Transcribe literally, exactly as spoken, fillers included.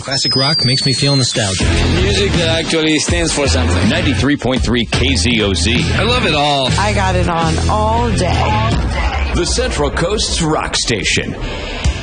Classic rock makes me feel nostalgic. Music that actually stands for something. ninety-three point three K Z O Z. I love it all. I got it on all day. The Central Coast's rock station.